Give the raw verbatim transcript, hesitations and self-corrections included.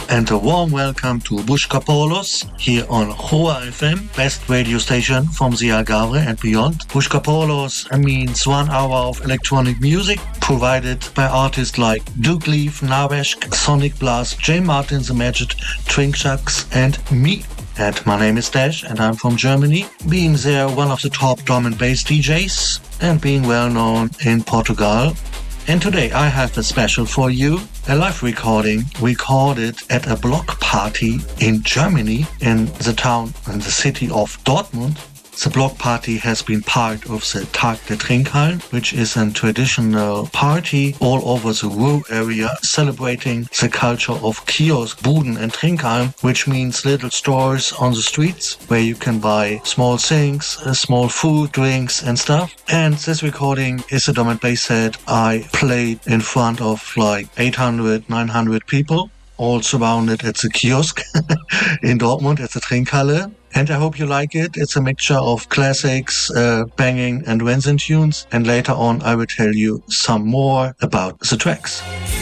and a warm welcome to Bushka Polos here on Hoa F M, best radio station from the Algarve and beyond. Bushka Polos means one hour of electronic music provided by artists like Duke Leaf, Navesk, Sonic Blast, Jay Martin, The Magic, Trinkshucks and me. And my name is Dash and I'm from Germany, being there one of the top drum and bass D Js and being well known in Portugal. And today I have a special for you, a live recording recorded at a block party in Germany in the town, in the city of Dortmund. The block party has been part of the Tag der Trinkhallen, which is a traditional party all over the Ruhr area celebrating the culture of kiosk, Buden and Trinkhallen, which means little stores on the streets where you can buy small things, uh, small food, drinks and stuff. And this recording is a drum and bass set I played in front of like eight hundred, nine hundred people, all surrounded at the kiosk in Dortmund at the Trinkhalle. And I hope you like it. It's a mixture of classics, uh, banging and Wahnsinn tunes. And later on I will tell you some more about the tracks.